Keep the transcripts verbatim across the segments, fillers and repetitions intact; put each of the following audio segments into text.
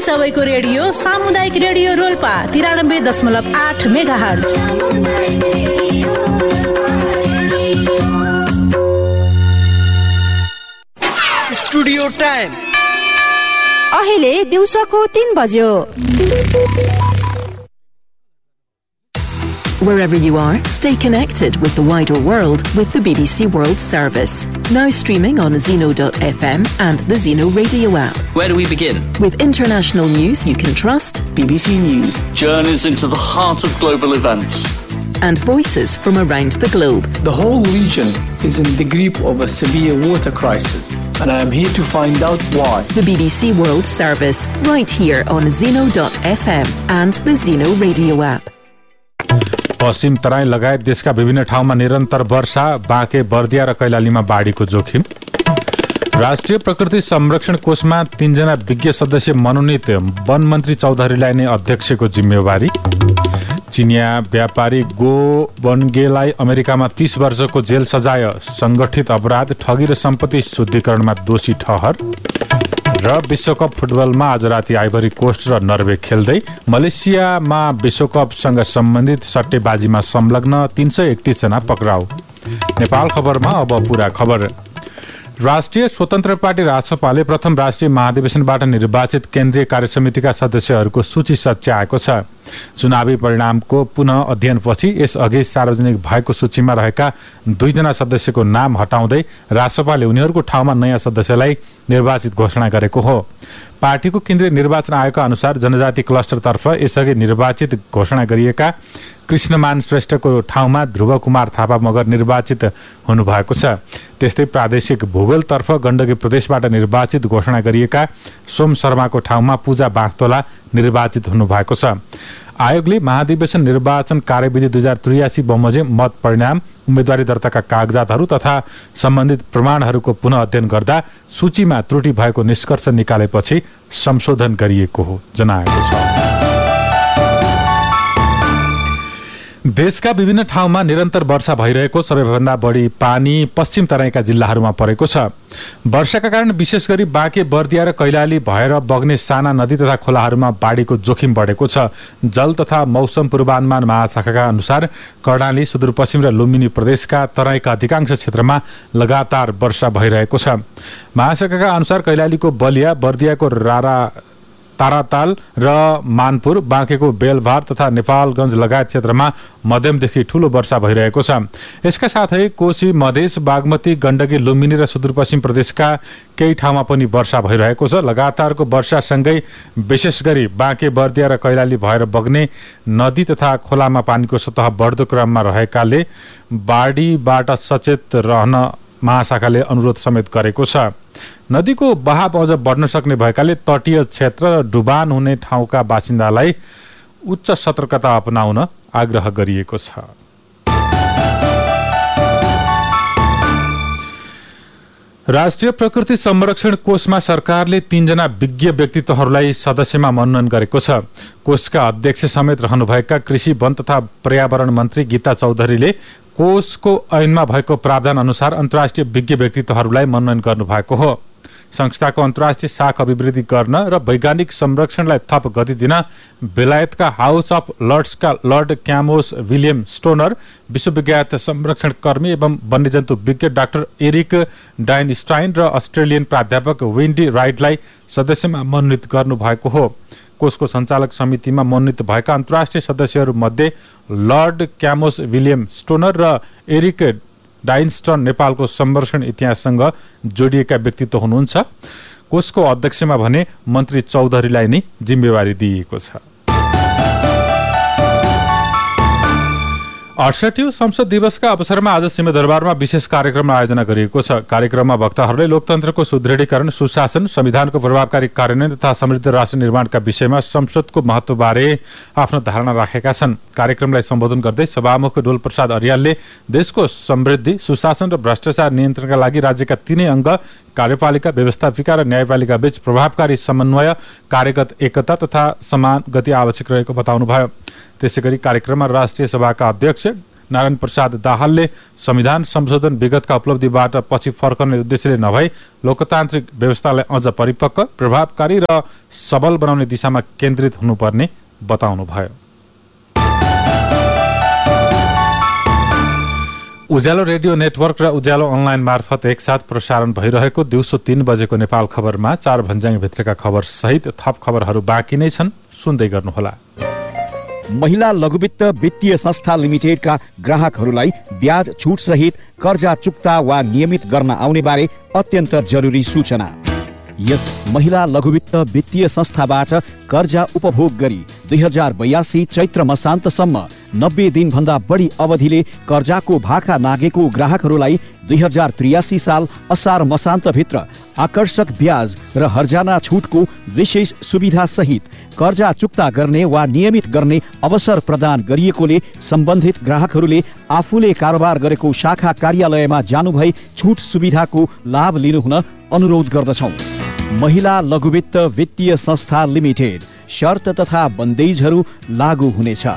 सबैको रेडियो सामुदायिक रेडियो रोल्पा तिरानब्बे दशमलव आठ मेगाहर्ज। स्टुडियो टाइम अहिले दिउँसोको तीन बज्यो। Wherever you are, stay connected with the wider world with the B B C World Service. Now streaming on zeno dot f m and the Zeno radio app. Where do we begin? With international news you can trust, B B C News. Journeys into the heart of global events. And voices from around the globe. The whole region is in the grip of a severe water crisis, and I am here to find out why. The B B C World Service, right here on zeno dot f m and the Zeno radio app. पश्चिम तराई लगायत देशका विभिन्न ठाउँमा निरन्तर वर्षा, बाँके, बर्दिया र कैलालीमा बाढीको जोखिम। राष्ट्रिय प्रकृति संरक्षण कोषमा तीनजना विज्ञ सदस्य मनोनित, वन मन्त्री चौधरीलाई नै अध्यक्षको जिम्मेवारी। चिनिया व्यापारी गो वनगेलाई अमेरिकामा तीस वर्षको जेल सजाय, संगठित अपराध, ठगी र सम्पत्ति शुद्धिकरणमा दोषी ठहर। र विश्वकप फुटबलमा आज राति आइभरी कोस्ट र नर्वे खेल्दै। मलेसियामा विश्वकपसँग सम्बन्धित सट्टेबाजीमा संलग्न तीन सय एकतीस जना पक्राउ। नेपाल खबरमा अब पूरा खबर। राष्ट्रिय स्वतन्त्र पार्टी रासपाले प्रथम राष्ट्रिय महाधिवेशनबाट निर्वाचित केन्द्रीय कार्यसमितिका सदस्यहरूको सूची सच्याएको छ। चुनावी परिणामको पुनः अध्ययनपछि यसअघि सार्वजनिक भएको सूचीमा रहेका दुईजना सदस्यको नाम हटाउँदै रासपाले उनीहरूको ठाउँमा नयाँ सदस्यलाई निर्वाचित घोषणा गरेको हो। पार्टीको केन्द्रीय निर्वाचन आयोगका अनुसार जनजाति क्लस्टरतर्फ यसअघि निर्वाचित घोषणा गरिएका कृष्णमान श्रेष्ठको ठाउँमा ध्रुव कुमार थापा मगर निर्वाचित हुनुभएको छ। त्यस्तै प्रादेशिक भूगोलतर्फ गण्डकी प्रदेशबाट निर्वाचित घोषणा गरिएका सोम शर्माको ठाउँमा पूजा बास्तोला निर्वाचित हुनुभएको छ। आयोगले महाधिवेशन निर्वाचन कार्यविधि दुई हजार त्रियासी बमोजिम मत परिणाम, उम्मेदवारी दर्ताका कागजातहरू तथा सम्बन्धित प्रमाणहरूको पुनः अध्ययन गर्दा सूचीमा त्रुटि भएको निष्कर्ष निकालेपछि संशोधन गरिएको हो जनाएको छ। देशका विभिन्न ठाउँमा निरन्तर वर्षा भइरहेको, सबैभन्दा बढी पानी पश्चिम तराईका जिल्लाहरूमा परेको छ। वर्षाका कारण विशेष गरी बाँके, बर्दिया र कैलाली भएर बग्ने साना नदी तथा खोलाहरूमा बाढीको जोखिम बढेको छ। जल तथा मौसम पूर्वानुमान महाशाखाका अनुसार कर्णाली, सुदूरपश्चिम र लुम्बिनी प्रदेशका तराईका अधिकांश क्षेत्रमा लगातार वर्षा भइरहेको छ। महाशाखाका अनुसार कैलालीको बलिया, बर्दियाको रारा ताराताल र मानपुर, बाँकेको बेलभार तथा नेपालगञ्ज लगायत क्षेत्रमा मध्यमदेखि ठूलो वर्षा भइरहेको छ। यसका साथै कोशी, मधेस, बागमती, गण्डकी, लुम्बिनी र सुदूरपश्चिम प्रदेशका केही ठाउँमा पनि वर्षा भइरहेको छ। लगातारको वर्षासँगै विशेष गरी बाँके, बर्दिया र कैलाली भएर बग्ने नदी तथा खोलामा पानीको सतह बढ्दो क्रममा रहेकाले बाढीबाट सचेत रहन महाशाखाले अनुरोध समेत गरेको छ। नदीको बहाव अझ बढ्न सक्ने भएकाले तटीय क्षेत्र र डुबान हुने ठाउँका बासिन्दालाई उच्च सतर्कता अपनाउन आग्रह गरिएको छ। राष्ट्रिय प्रकृति संरक्षण कोषमा सरकारले तीनजना विज्ञ व्यक्तित्वहरूलाई सदस्यमा मनोनयन गरेको छ। कोषका अध्यक्ष समेत रहनुभएका कृषि, वन तथा पर्यावरण मन्त्री गीता चौधरीले कोषको ऐनमा भएको प्रावधान अनुसार अन्तर्राष्ट्रिय विज्ञ व्यक्तित्वहरूलाई मनोनयन गर्नुभएको हो। संस्थाको अन्तर्राष्ट्रिय शाखा अभिवृद्धि गर्न र वैज्ञानिक संरक्षणलाई थप गति दिन बेलायतका house of लर्ड्सका lord क्यामोस William stoner, विश्वविख्यात संरक्षण कर्मी एवं वन्यजन्तु विज्ञ डाक्टर एरिक डाइनस्टाइन र अस्ट्रेलियन प्राध्यापक विन्डी राइडलाई सदस्यमा मनोनित गर्नुभएको हो। कोषको सञ्चालक समितिमा मनोनित भएका अन्तर्राष्ट्रिय सदस्यहरूमध्ये लर्ड क्यामोस विलियम स्टोनर र एरिक डाइनस्टन नेपालको संरक्षण इतिहाससँग जोडिएका व्यक्तित्व हुनुहुन्छ। कोषको अध्यक्षमा भने मन्त्री चौधरीलाई नै जिम्मेवारी दिइएको छ। अठसट्ठी संसद दिवसका अवसरमा आज सिंहदरबारमा विशेष कार्यक्रम आयोजना गरिएको छ। कार्यक्रममा वक्ताहरूले लोकतन्त्रको सुदृढीकरण, सुशासन, संविधानको प्रभावकारी कार्यान्वयन तथा समृद्ध राष्ट्र निर्माणका विषयमा संसदको महत्त्वबारे आफ्नो धारणा राखेका छन्। कार्यक्रमलाई सम्बोधन गर्दै सभामुख डोल प्रसाद अर्यालले देशको समृद्धि, सुशासन र भ्रष्टाचार नियन्त्रणका लागि राज्यका तीनै अङ्ग कार्यपालिका, व्यवस्थापिका र न्यायपालिका बीच प्रभावकारी समन्वय, कार्यगत एकता तथा समान गति आवश्यक रहेको बताउनुभयो। त्यसैगरी कार्यक्रममा राष्ट्रिय सभाका अध्यक्ष नारायण प्रसाद दाहालले संविधान संशोधन विगतका उपलब्धिबाट पछि फर्कने उद्देश्यले नभई लोकतान्त्रिक व्यवस्थालाई अझ परिपक्व, प्रभावकारी र सबल बनाउने दिशामा केन्द्रित हुनुपर्ने बताउनुभयो। उज्यालो रेडियो नेटवर्क र उज्यालो अनलाइन मार्फत एकसाथ प्रसारण भइरहेको दिउँसो तीन बजेको नेपाल खबरमा चार भन्ज्याङ भित्रका खबर सहित थप खबरहरू बाँकी नै छन्, सुन्दै गर्नुहोला। महिला लघुवित्त वित्तीय संस्था लिमिटेडका ग्राहकहरूलाई ब्याज छुट सहित कर्जा चुक्ता वा नियमित गर्न आउने बारे अत्यन्त जरुरी सूचना। यस महिला लघुवित्त वित्तीय संस्थाबाट कर्जा उपभोग गरी दुई हजार बयासी चैत्र मसान्तसम्म नब्बे दिनभन्दा बढी अवधिले कर्जाको भाका नागेको ग्राहकहरूलाई दुई हजार त्रियासी साल असार मसान्तभित्र आकर्षक ब्याज र हर्जाना छुटको विशेष सुविधा सहित कर्जा चुक्ता गर्ने वा नियमित गर्ने अवसर प्रदान गरिएकोले सम्बन्धित ग्राहकहरूले आफूले कारोबार गरेको शाखा कार्यालयमा जानुभई छुट सुविधाको लाभ लिनुहुन अनुरोध गर्दछौँ। महिला लघुवित्त वित्तीय संस्था लिमिटेड, शर्त तथा बन्देजहरू लागू हुनेछ।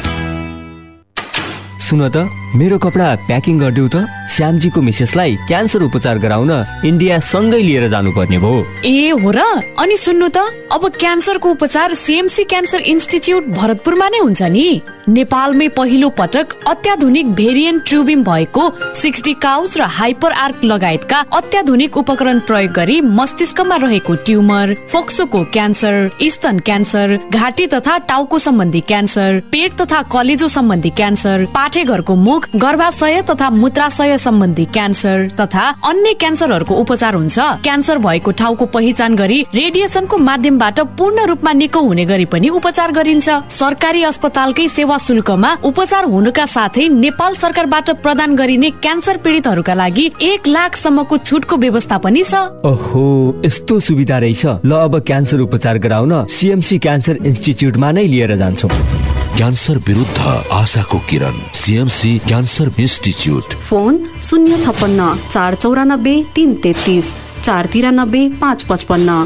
सुन त, मेरो कपडा प्याकिङ गरिदेऊ त। श्यामजीको मिसेसलाई क्यान्सर उपचार गराउन इन्डिया सँगै लिएर जानुपर्ने भयो। ए हो र? अनि सुन्नु त, अब क्यान्सरको उपचार सीएमसी क्यान्सर इन्स्टिच्युट भरतपुरमा नै हुन्छ नि। नेपालमै पहिलो पटक अत्याधुनिक भेरिएन्ट ट्युबिम भएको सिक्सटी काउच र हाइपर आर्क लगायतका अत्याधुनिक उपकरण प्रयोग गरी मस्तिष्कमा रहेको ट्युमर, फोक्सोको क्यान्सर, स्तन क्यान्सर, घाँटी तथा टाउको सम्बन्धी क्यान्सर, पेट तथा कलेजो सम्बन्धी क्यान्सर, पाठेघरको मुख, गर्भाशय तथा मूत्राशय सम्बन्धी क्यान्सर तथा अन्य क्यान्सरहरूको उपचार हुन्छ। क्यान्सर भएको ठाउँको पहिचान गरी रेडिएसनको माध्यमबाट पूर्ण रूपमा निको हुने गरी पनि उपचार गरिन्छ। सरकारी अस्पतालकै सेवा शुल्कमा उपचार हुनुका साथै नेपाल सरकारबाट प्रदान गरिने क्यान्सर पीडितहरूका लागि एक लाख सम्मको छुटको व्यवस्था पनि छ। ओहो, यस्तो सुविधा रहेछ। ल, अब क्यान्सर उपचार गराउन सीएमसी क्यान्सर इन्स्टिच्युटमा नै लिएर जान्छौँ। क्यान्सर विरुद्ध आशाको किरण, सीएमसी क्यान्सर इन्स्टिच्युट। फोन शून्य छप्पन्न चार चौरानब्बे तीन तेत्तिस चार तिरानब्बे पाँच पचपन्न।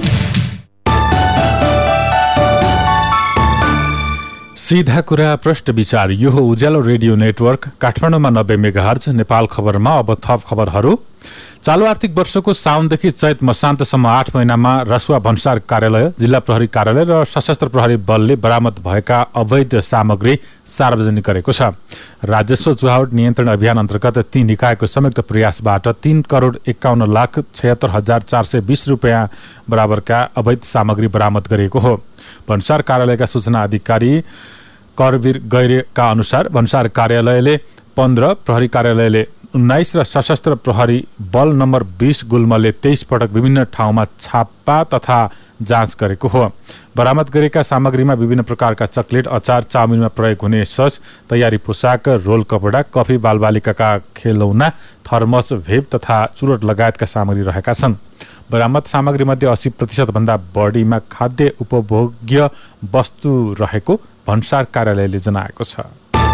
सीधा कुरा प्रश्न विचार, यो हो उज्यालो रेडियो नेटवर्क काठमाडौँमा नब्बे मेगाहर्ज। नेपाल खबरमा अब थप खबरहरू। चालु आर्थिक वर्षको साउनदेखि चैत मसान्तसम्म आठ महिनामा रसुवा भन्सार कार्यालय, जिल्ला प्रहरी कार्यालय र सशस्त्र प्रहरी बलले बरामद भएका अवैध सामग्री सार्वजनिक गरेको छ। राजस्व चुहावट नियन्त्रण अभियान अन्तर्गत तीन निकायको संयुक्त प्रयासबाट तीन करोड एकाउन्न लाख छयत्तर हजार चार सय बीस रुपियाँ बराबरका अवैध सामग्री बरामद गरिएको हो। भन्सार कार्यालयका सूचना अधिकारी करवीर गैरेका अनुसार भन्सार कार्यालयले पन्ध्र, प्रहरी कार्यालयले उन्नाइस र सशस्त्र प्रहरी बल नम्बर बीस गुल्मले तेइस पटक विभिन्न ठाउँमा छापा तथा जाँच गरेको हो। बरामद गरेका सामग्रीमा विभिन्न प्रकारका चकलेट, अचार, चाउमिनमा प्रयोग हुने सस, तयारी पोसाक, रोल कपडा, कफी बालबालिकाका खेलौना, थर्मस, भेप तथा चुरोट लगायतका सामग्री रहेका छन्। बरामद सामग्रीमध्ये अस्सी प्रतिशत भन्दा बढीमा खाद्य उपभोग्य वस्तु रहेको भन्सार कार्यालयले जनाएको छ।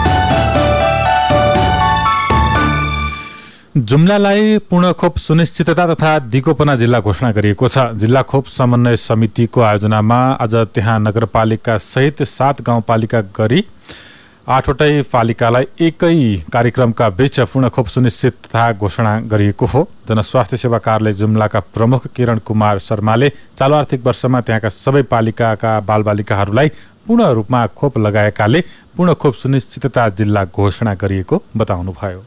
जुम्लालाई पूर्ण खोप सुनिश्चितता तथा दिगोपना जिल्ला घोषणा गरिएको छ। जिल्ला खोप समन्वय समितिको आयोजनामा आज त्यहाँ नगरपालिका सहित सात गाउँपालिका गरी आठवटै पालिकालाई एकै कार्यक्रमका बीच पूर्ण खोप सुनिश्चितता घोषणा गरिएको हो। जनस्वास्थ्य सेवा कार्यालय जुम्लाका प्रमुख किरण कुमार शर्माले चालु आर्थिक वर्षमा त्यहाँका सबै पालिकाका बालबालिकाहरूलाई पूर्ण रूपमा खोप लगाएकाले पूर्ण खोप सुनिश्चितता जिल्ला घोषणा गरिएको बताउनुभयो।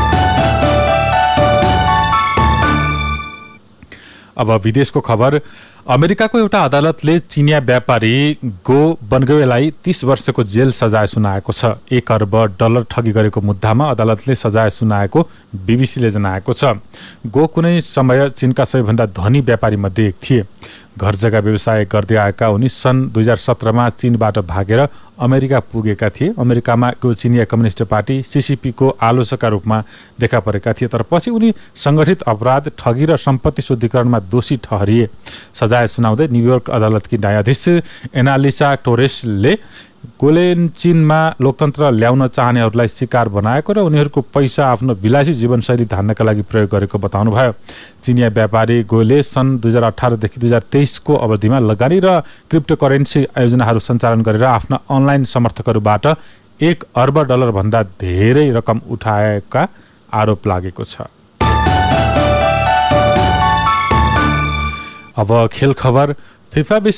अब विदेशको खबर। अमेरिकाको एउटा अदालतले चिनिया व्यापारी गो बनगवेलाई तीस वर्षको जेल सजाय सुनाएको छ। एक अर्ब डलर ठगी गरेको मुद्दामा अदालतले सजाय सुनाएको बीबीसीले जनाएको छ। गो कुनै समय चीनका सबैभन्दा धनी व्यापारी मध्ये एक थिए। घर जग्गा व्यवसाय गर्दै आएका उनी सन् दुई हजार सत्रमा चीनबाट भागेर अमेरिका पुगेका थिए। अमेरिकामा चिनिया कम्युनिस्ट पार्टी सीसीपीको आलोचकका रूपमा देखा परेका थिए, तर पछि उनी संगठित अपराध, ठगी र सम्पत्ति शुद्धिकरणमा दोषी ठहरिए। सजाय सुनाउँदै न्युयोर्क अदालतकी न्यायाधीश एनालिसा टोरेसले गोले चीनमा लोकतन्त्र ल्याउन चाहनेहरूलाई शिकार बनाएको र उनीहरूको पैसा आफ्नो विलासी जीवनशैली धान्नका लागि प्रयोग गरेको बताउनुभयो। चिनिया व्यापारी गोले सन् दुई हजार अठारदेखि दुई हजार तेइसको अवधिमा लगानी र क्रिप्टोकरेन्सी आयोजनाहरू सञ्चालन गरेर आफ्ना अनलाइन समर्थकहरूबाट एक अर्ब डलर भन्दा धेरै रकम उठाएका आरोप लागेको छ। अब खेल खबर। फिफा विश्व